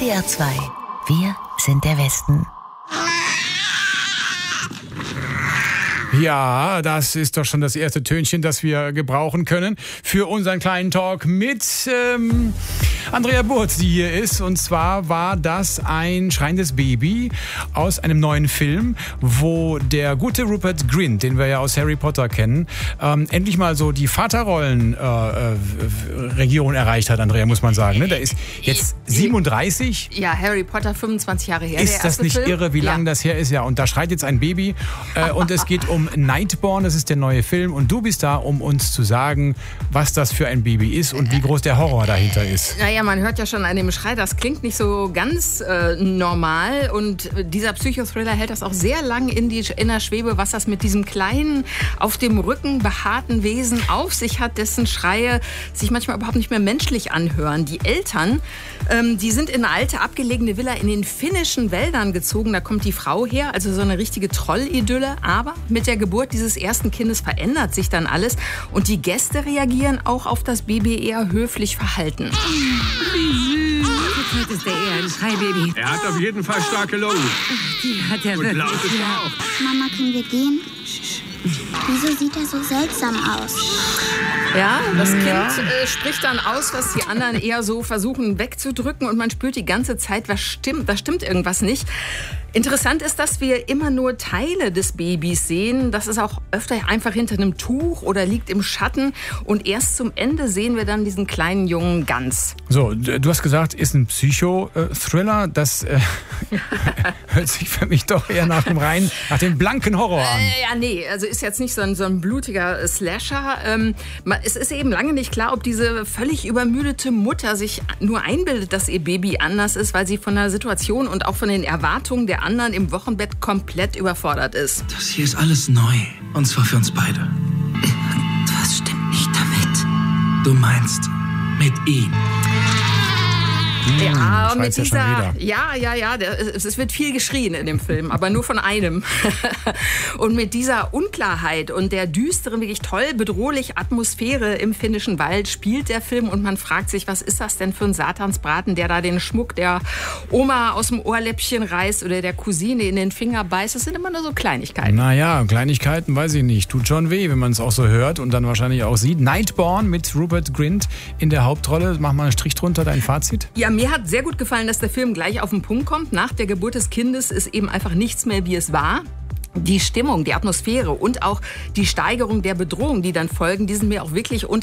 SWR 2. Wir sind der Westen. Ja, das ist doch schon das erste Tönchen, das wir gebrauchen können für unseren kleinen Talk mit Andrea Burz, die hier ist. Und zwar war das ein schreiendes Baby aus einem neuen Film, wo der gute Rupert Grint, den wir ja aus Harry Potter kennen, endlich mal so die Vaterrollen-Region erreicht hat, Andrea, muss man sagen. Ne? Der ist jetzt 37. Ja, Harry Potter, 25 Jahre her. Ist das nicht Film? irre, wie lange das her ist? Ja, und da schreit jetzt ein Baby und es geht um Nightborn, das ist der neue Film. Und du bist da, um uns zu sagen, was das für ein Baby ist und wie groß der Horror dahinter ist. Naja, man hört ja schon an dem Schrei, das klingt nicht so ganz normal. Und dieser Psychothriller hält das auch sehr lang in der Schwebe, was das mit diesem kleinen, auf dem Rücken behaarten Wesen auf sich hat, dessen Schreie sich manchmal überhaupt nicht mehr menschlich anhören. Die Eltern, die sind in eine alte, abgelegene Villa in den finnischen Wäldern gezogen. Da kommt die Frau her, also so eine richtige Trollidylle. Aber mit der Geburt dieses ersten Kindes verändert sich dann alles. Und die Gäste reagieren auch auf das Baby eher höflich verhalten. Wie süß. Jetzt ist der eher ein Schreibaby. Er hat auf jeden Fall starke Lungen. Die hat er Und wirklich. laut ist er auch. Mama, können wir gehen? Wieso sieht er so seltsam aus? Ja, das Kind spricht dann aus, was die anderen eher so versuchen wegzudrücken. Und man spürt die ganze Zeit, da stimmt irgendwas nicht. Interessant ist, dass wir immer nur Teile des Babys sehen. Das ist auch öfter einfach hinter einem Tuch oder liegt im Schatten. Und erst zum Ende sehen wir dann diesen kleinen Jungen ganz. So, du hast gesagt, ist ein Psycho-Thriller. Das hört sich für mich doch eher nach dem blanken Horror an. Ja, nee, also ist jetzt nicht so ein blutiger Slasher. Es ist eben lange nicht klar, ob diese völlig übermüdete Mutter sich nur einbildet, dass ihr Baby anders ist, weil sie von der Situation und auch von den Erwartungen der anderen im Wochenbett komplett überfordert ist. Das hier ist alles neu. Und zwar für uns beide. Was stimmt nicht damit? Du meinst mit ihm. Ja, mit schreit's ja schon dieser, ja, es wird viel geschrien in dem Film, aber nur von einem. Und mit dieser Unklarheit und der düsteren, wirklich toll bedrohlich Atmosphäre im finnischen Wald spielt der Film und man fragt sich, was ist das denn für ein Satansbraten, der da den Schmuck der Oma aus dem Ohrläppchen reißt oder der Cousine in den Finger beißt. Das sind immer nur so Kleinigkeiten. Naja, Kleinigkeiten weiß ich nicht. Tut schon weh, wenn man es auch so hört und dann wahrscheinlich auch sieht. Nightborn mit Rupert Grint in der Hauptrolle. Mach mal einen Strich drunter, dein Fazit. Ja, mir hat sehr gut gefallen, dass der Film gleich auf den Punkt kommt. Nach der Geburt des Kindes ist eben einfach nichts mehr, wie es war. Die Stimmung, die Atmosphäre und auch die Steigerung der Bedrohung, die dann folgen, die sind mir auch wirklich